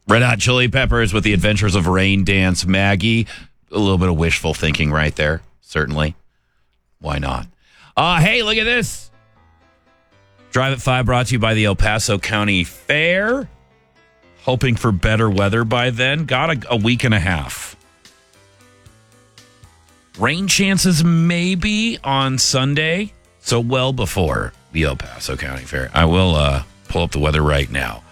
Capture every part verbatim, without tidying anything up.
Red Hot Chili Peppers with The Adventures of Rain Dance Maggie. A little bit of wishful thinking right there, certainly. Why not? Uh, hey, look at this. Drive at five brought to you by the El Paso County Fair. Hoping for better weather by then. Got a, a week and a half. Rain chances maybe on Sunday, so well before the El Paso County Fair. I will uh, pull up the weather right now.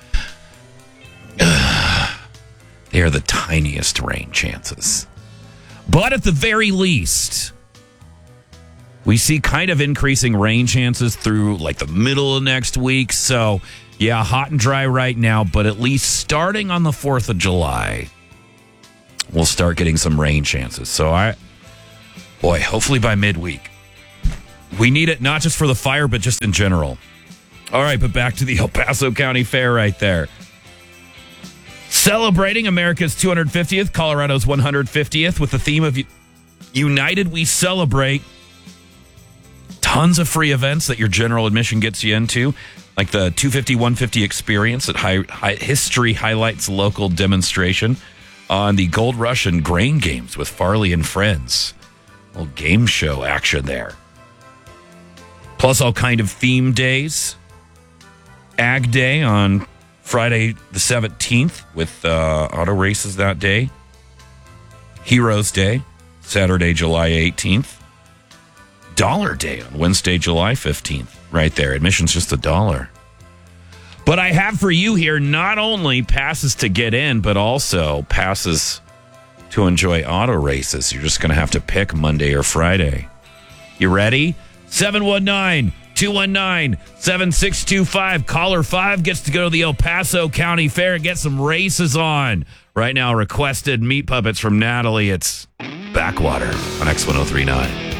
They are the tiniest rain chances. But at the very least, we see kind of increasing rain chances through like the middle of next week. So, yeah, hot and dry right now, but at least starting on the fourth of July, we'll start getting some rain chances. So, I, boy, hopefully by midweek. We need it not just for the fire, but just in general. All right, but back to the El Paso County Fair right there. Celebrating America's two hundred fiftieth, Colorado's one hundred fiftieth with the theme of United We Celebrate. Tons of free events that your general admission gets you into, like the two fifty, one fifty experience that high, high, history highlights local demonstration on the Gold Rush and Grain Games with Farley and Friends. A little game show action there. Plus all kind of theme days. Ag Day on Friday the seventeenth with uh, auto races that day. Heroes Day, Saturday, July eighteenth. Dollar Day on Wednesday, July fifteenth. Right there. Admission's just a dollar. But I have for you here not only passes to get in, but also passes to enjoy auto races. You're just going to have to pick Monday or Friday. You ready? seven one nine, two one nine, seven six two five. Caller five gets to go to the El Paso County Fair and get some races on. Right now, requested Meat Puppets from Natalie. It's Backwater on X ten thirty-nine.